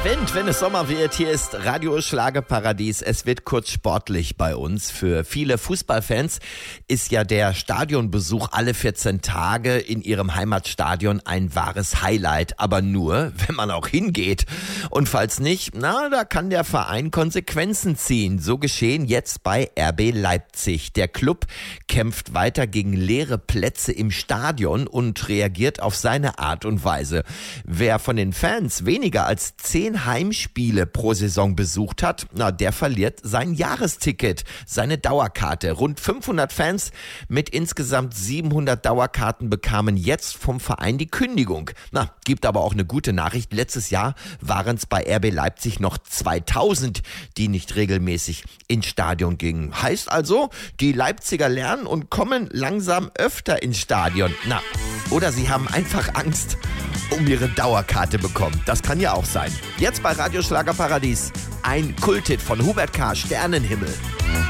Wind, wenn es Sommer wird. Hier ist Radio Schlagerparadies. Es wird kurz sportlich bei uns. Für viele Fußballfans ist ja der Stadionbesuch alle 14 Tage in ihrem Heimatstadion ein wahres Highlight. Aber nur, wenn man auch hingeht. Und falls nicht, da kann der Verein Konsequenzen ziehen. So geschehen jetzt bei RB Leipzig. Der Club kämpft weiter gegen leere Plätze im Stadion und reagiert auf seine Art und Weise. Wer von den Fans weniger als 10 Heimspiele pro Saison besucht hat, der verliert sein Jahresticket, seine Dauerkarte. Rund 500 Fans mit insgesamt 700 Dauerkarten bekamen jetzt vom Verein die Kündigung. Gibt aber auch eine gute Nachricht. Letztes Jahr waren es bei RB Leipzig noch 2000, die nicht regelmäßig ins Stadion gingen. Heißt also, die Leipziger lernen und kommen langsam öfter ins Stadion. Oder sie haben einfach Angst um ihre Dauerkarte bekommen. Das kann ja auch sein. Jetzt bei Radio Schlagerparadies ein Kulthit von Hubert K. Sternenhimmel.